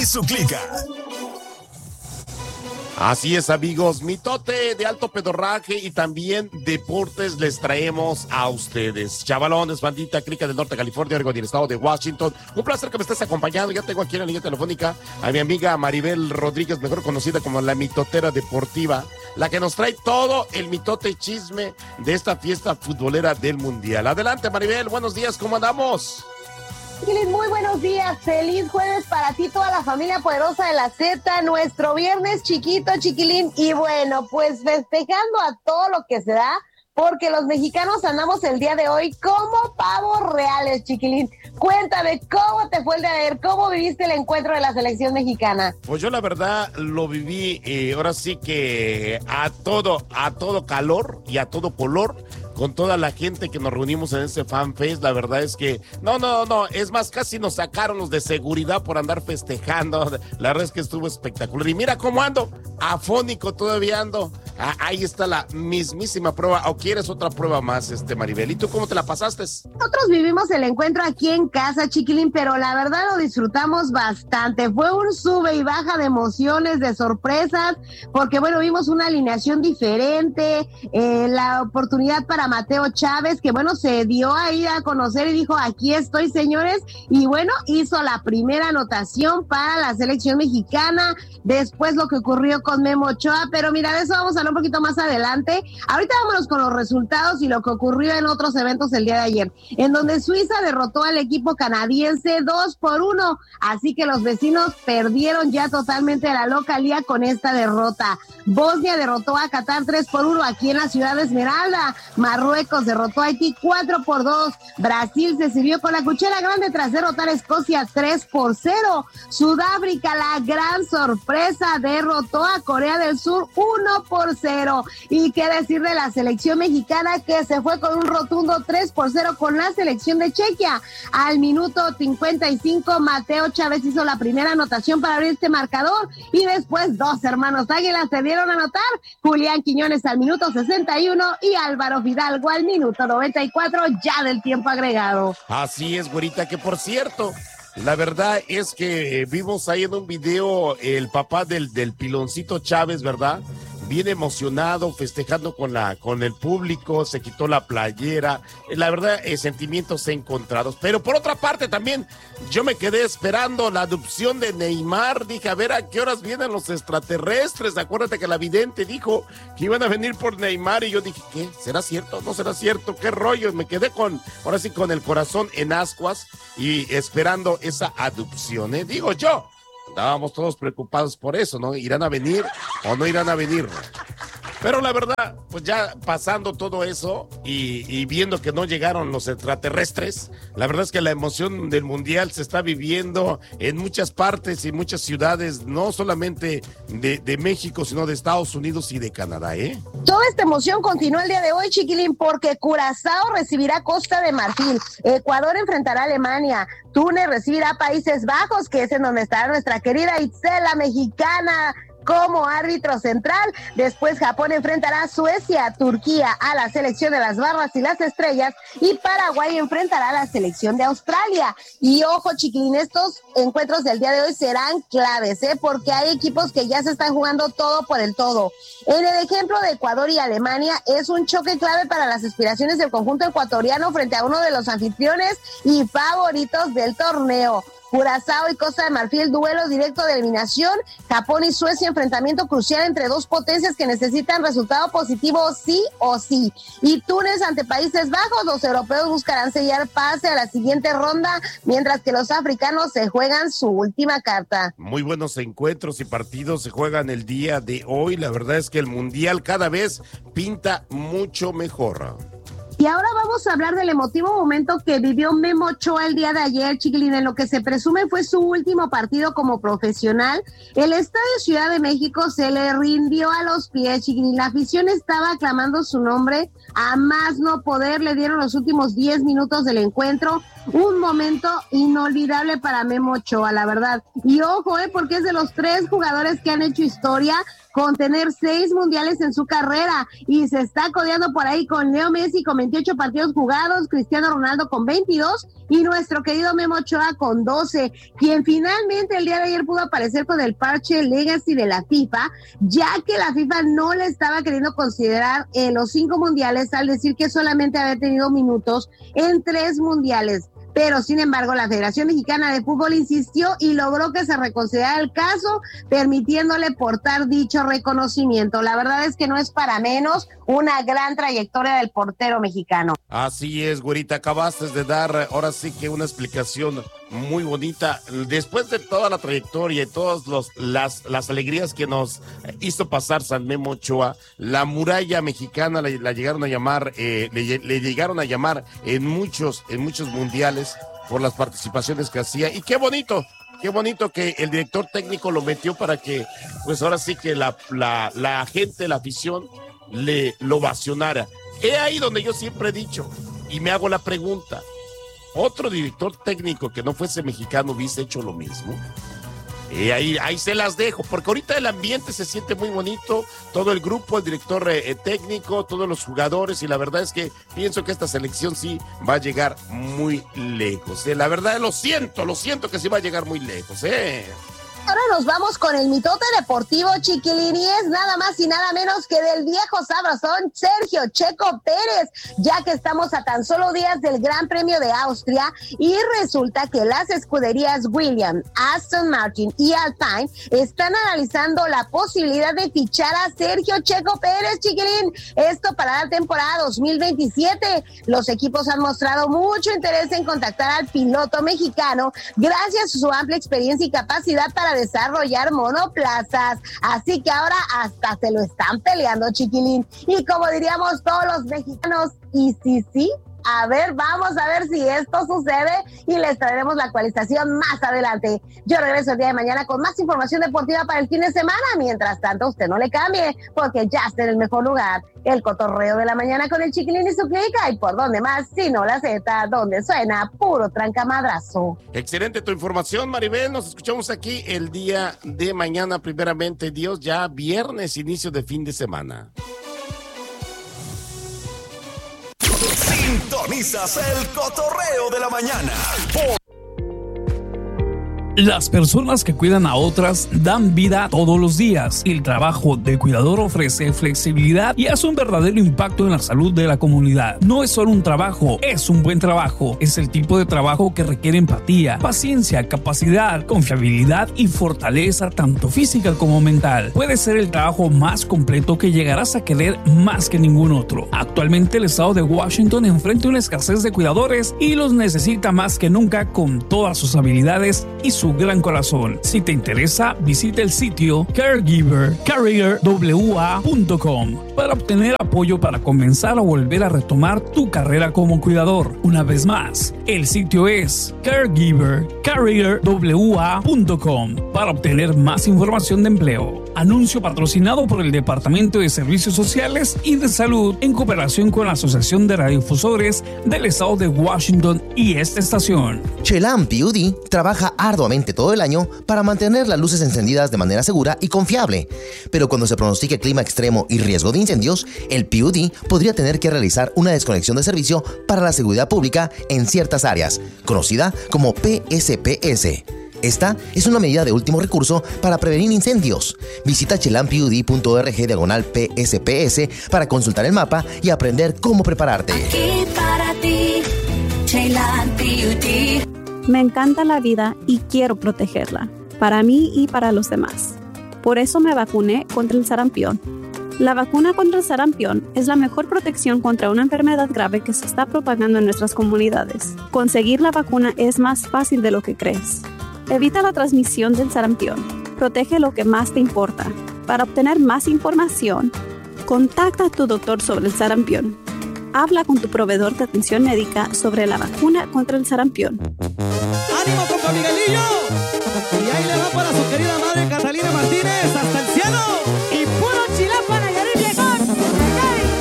y su clica. Así es, amigos, mitote de alto pedorraje y también deportes les traemos a ustedes. Chavalones, bandita, clica del norte de California, Oregon y el estado de Washington. Un placer que me estés acompañando. Ya tengo aquí en la línea telefónica a mi amiga Maribel Rodríguez, mejor conocida como la mitotera deportiva, la que nos trae todo el mitote y chisme de esta fiesta futbolera del Mundial. Adelante, Maribel, buenos días, ¿cómo andamos? Muy buenos días, feliz jueves para ti, toda la familia poderosa de la Z, nuestro viernes chiquito, chiquilín, y bueno, pues festejando a todo lo que se da, porque los mexicanos andamos el día de hoy como pavos reales, chiquilín. Cuéntame, ¿cómo te fue el de ayer? ¿Cómo viviste el encuentro de la selección mexicana? Pues yo la verdad lo viví, ahora sí que a todo calor y a todo color, con toda la gente que nos reunimos en ese fanfest. La verdad es que, no, es más, casi nos sacaron los de seguridad por andar festejando. La verdad es que estuvo espectacular. Y mira cómo ando, afónico todavía ando. Ahí está la mismísima prueba. ¿O quieres otra prueba más, Maribel? ¿Y tú cómo te la pasaste? Nosotros vivimos el encuentro aquí en casa, chiquilín, pero la verdad lo disfrutamos bastante. Fue un sube y baja de emociones, de sorpresas, porque bueno, vimos una alineación diferente, la oportunidad para Mateo Chávez, que bueno, se dio ahí a conocer y dijo, aquí estoy, señores, y bueno, hizo la primera anotación para la selección mexicana. Después lo que ocurrió con Memo Ochoa, pero mira, de eso vamos a hablar un poquito más adelante. Ahorita vámonos con los resultados y lo que ocurrió en otros eventos el día de ayer, en donde Suiza derrotó al equipo canadiense 2-1, así que los vecinos perdieron ya totalmente la localía con esta derrota. Bosnia derrotó a Qatar 3-1 aquí en la ciudad de Esmeralda. Marruecos derrotó a Haití 4-2. Brasil se sirvió con la cuchara grande tras derrotar a Escocia 3-0. Sudáfrica, la gran sorpresa, derrotó a Corea del Sur 1-0. Y qué decir de la selección mexicana, que se fue con un rotundo 3-0 con la selección de Chequia. Al minuto 55, Mateo Chávez hizo la primera anotación para abrir este marcador, y después dos hermanos Águilas se dieron a anotar, Julián Quiñones al minuto 61 y Álvaro Fidalgo al minuto 94 ya del tiempo agregado. Así es, güerita, que por cierto, la verdad es que vimos ahí en un video el papá del Piloncito Chávez, ¿verdad? Bien emocionado, festejando con el público, se quitó la playera. La verdad, sentimientos encontrados. Pero por otra parte también, yo me quedé esperando la adopción de Neymar. Dije, a ver a qué horas vienen los extraterrestres. Acuérdate que la vidente dijo que iban a venir por Neymar, y yo dije, ¿qué? ¿Será cierto? ¿No será cierto? ¿Qué rollo? Me quedé ahora sí con el corazón en ascuas y esperando esa adopción, digo yo. Estábamos todos preocupados por eso, ¿no? ¿Irán a venir o no irán a venir? Pero la verdad, pues ya pasando todo eso y viendo que no llegaron los extraterrestres, la verdad es que la emoción del Mundial se está viviendo en muchas partes y muchas ciudades, no solamente de México, sino de Estados Unidos y de Canadá, Toda esta emoción continúa el día de hoy, chiquilín, porque Curazao recibirá Costa de Marfil, Ecuador enfrentará a Alemania, Túnez recibirá a Países Bajos, que es en donde estará nuestra querida Itzel, la mexicana, como árbitro central. Después Japón enfrentará a Suecia, Turquía a la selección de las barras y las estrellas, y Paraguay enfrentará a la selección de Australia. Y ojo, chiquilín, estos encuentros del día de hoy serán claves, porque hay equipos que ya se están jugando todo por el todo. En el ejemplo de Ecuador y Alemania, es un choque clave para las aspiraciones del conjunto ecuatoriano frente a uno de los anfitriones y favoritos del torneo. Curazao y Costa de Marfil, duelo directo de eliminación. Japón y Suecia, enfrentamiento crucial entre dos potencias que necesitan resultado positivo sí o sí. Y Túnez ante Países Bajos, los europeos buscarán sellar pase a la siguiente ronda, mientras que los africanos se juegan su última carta. Muy buenos encuentros y partidos se juegan el día de hoy. La verdad es que el Mundial cada vez pinta mucho mejor. Y ahora vamos a hablar del emotivo momento que vivió Memo Ochoa el día de ayer, chiquilín, en lo que se presume fue su último partido como profesional. El Estadio Ciudad de México se le rindió a los pies, chiquilín. La afición estaba aclamando su nombre a más no poder. Le dieron los últimos 10 minutos del encuentro. un momento inolvidable para Memo Ochoa, la verdad. Y ojo, porque es de los 3 jugadores que han hecho historia con tener 6 mundiales en su carrera, y se está codeando por ahí con Leo Messi con 28 partidos jugados, Cristiano Ronaldo con 22 y nuestro querido Memo Ochoa con 12, quien finalmente el día de ayer pudo aparecer con el parche Legacy de la FIFA, ya que la FIFA no le estaba queriendo considerar los 5 mundiales al decir que solamente había tenido minutos en 3 mundiales. Pero sin embargo la Federación Mexicana de Fútbol insistió y logró que se reconsiderara el caso, permitiéndole portar dicho reconocimiento. La verdad es que no es para menos una gran trayectoria del portero mexicano. Así es, güerita, acabaste de dar ahora sí que una explicación muy bonita. Después de toda la trayectoria y todas las alegrías que nos hizo pasar San Memo Ochoa, la muralla mexicana la llegaron a llamar, le llegaron a llamar en muchos mundiales por las participaciones que hacía. Y qué bonito que el director técnico lo metió para que, pues ahora sí que la gente, la afición, lo ovacionara. Es ahí donde yo siempre he dicho, y me hago la pregunta, ¿otro director técnico que no fuese mexicano hubiese hecho lo mismo? Ahí se las dejo, porque ahorita el ambiente se siente muy bonito, todo el grupo, el director técnico, todos los jugadores, y la verdad es que pienso que esta selección sí va a llegar muy lejos. La verdad lo siento que sí va a llegar muy lejos. Ahora nos vamos con el mitote deportivo, chiquilín, y es nada más y nada menos que del viejo sabrosón Sergio Checo Pérez, ya que estamos a tan solo días del Gran Premio de Austria y resulta que las escuderías Williams, Aston Martin y Alpine están analizando la posibilidad de fichar a Sergio Checo Pérez, chiquilín, esto para la temporada 2027. Los equipos han mostrado mucho interés en contactar al piloto mexicano gracias a su amplia experiencia y capacidad para desarrollar monoplazas, así que ahora hasta se lo están peleando, chiquilín, y como diríamos todos los mexicanos, y sí, a ver, vamos a ver si esto sucede y les traeremos la actualización más adelante. Yo regreso el día de mañana con más información deportiva para el fin de semana. Mientras tanto, usted no le cambie, porque ya está en el mejor lugar, el cotorreo de la mañana con el Chiquilín y su clica. Y por dónde más, sino la Z, donde suena puro trancamadrazo. Excelente tu información, Maribel. Nos escuchamos aquí el día de mañana, primeramente Dios, ya viernes, inicio de fin de semana. Sintonizas el cotorreo de la mañana. Las personas que cuidan a otras dan vida todos los días. El trabajo de cuidador ofrece flexibilidad y hace un verdadero impacto en la salud de la comunidad. No es solo un trabajo, es un buen trabajo. Es el tipo de trabajo que requiere empatía, paciencia, capacidad, confiabilidad y fortaleza tanto física como mental. Puede ser el trabajo más completo que llegarás a querer más que ningún otro. Actualmente el estado de Washington enfrenta una escasez de cuidadores y los necesita más que nunca con todas sus habilidades y su gran corazón. Si te interesa, visita el sitio caregivercareerwa.com para obtener apoyo para comenzar a volver a retomar tu carrera como cuidador. Una vez más, el sitio es caregivercareerwa.com para obtener más información de empleo. Anuncio patrocinado por el Departamento de Servicios Sociales y de Salud en cooperación con la Asociación de Radiodifusores del Estado de Washington y esta estación. Chelam PUD trabaja arduamente todo el año para mantener las luces encendidas de manera segura y confiable. Pero cuando se pronostique clima extremo y riesgo de incendios, el PUD podría tener que realizar una desconexión de servicio para la seguridad pública en ciertas áreas, conocida como PSPS. Esta es una medida de último recurso para prevenir incendios. Visita chelampud.org/PSPS para consultar el mapa y aprender cómo prepararte. Aquí para ti, Chelam PUD. Me encanta la vida y quiero protegerla, para mí y para los demás. Por eso me vacuné contra el sarampión. La vacuna contra el sarampión es la mejor protección contra una enfermedad grave que se está propagando en nuestras comunidades. Conseguir la vacuna es más fácil de lo que crees. Evita la transmisión del sarampión. Protege lo que más te importa. Para obtener más información, contacta a tu doctor sobre el sarampión. Habla con tu proveedor de atención médica sobre la vacuna contra el sarampión. ¡Ánimo, compa Miguelillo! Y ahí le va para su querida madre Catalina Martínez.